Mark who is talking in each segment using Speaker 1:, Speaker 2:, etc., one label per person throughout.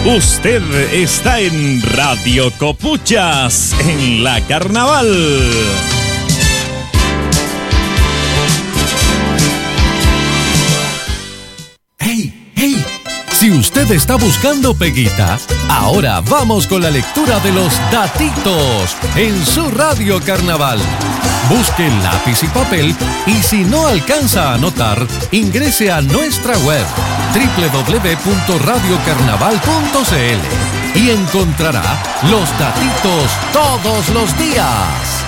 Speaker 1: Usted está en Radio Copuchas, en la Carnaval.
Speaker 2: ¡Hey, hey! Si usted está buscando peguita, ahora vamos con la lectura de los datitos en su Radio Carnaval. Busque lápiz y papel y si no alcanza a anotar, ingrese a nuestra web www.radiocarnaval.cl y encontrará los datitos todos los días.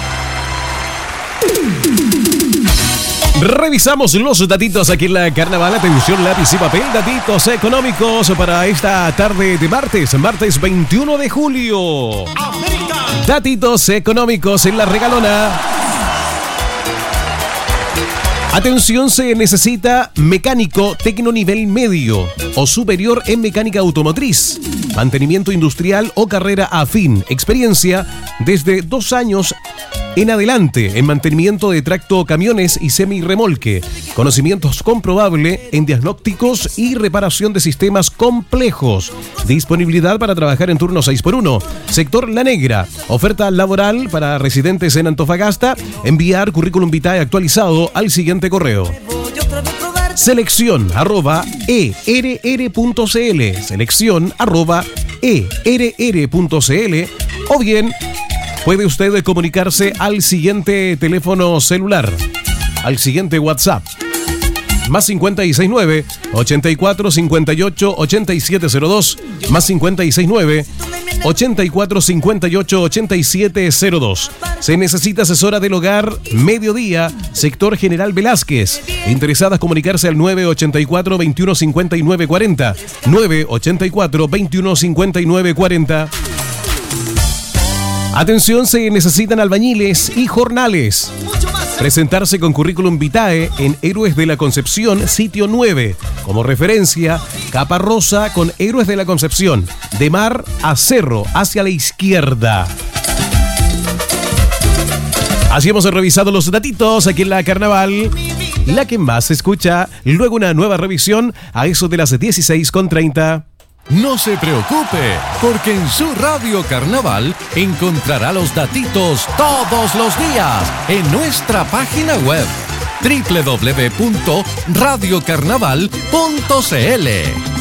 Speaker 3: Revisamos los datitos aquí en la Carnaval. Atención, lápiz y papel, datitos económicos para esta tarde de martes 21 de julio. América. Datitos económicos en la regalona. Atención, se necesita mecánico tecno nivel medio o superior en mecánica automotriz, mantenimiento industrial o carrera afín. Experiencia desde 2 años en adelante en mantenimiento de tracto, camiones y semirremolque. Conocimientos comprobable en diagnósticos y reparación de sistemas complejos. Disponibilidad para trabajar en turno 6x1. Sector La Negra. Oferta laboral para residentes en Antofagasta. Enviar currículum vitae actualizado al siguiente correo: selección@err.cl, selección@err.cl, o bien puede usted comunicarse al siguiente teléfono celular, al siguiente WhatsApp, más 569 84 58 8702, más 569 84 58 8702. Se necesita asesora del hogar mediodía, sector General Velázquez. Interesadas comunicarse al 984 21 59 40, 984 21 59 40. Atención, se necesitan albañiles y jornales. Presentarse con currículum vitae en Héroes de la Concepción, sitio 9. Como referencia, capa rosa con Héroes de la Concepción, de mar a cerro, hacia la izquierda. Así hemos revisado los datitos aquí en la Carnaval, la que más se escucha. Luego una nueva revisión a eso de las 16:30.
Speaker 2: No se preocupe, porque en su Radio Carnaval encontrará los datitos todos los días en nuestra página web www.radiocarnaval.cl.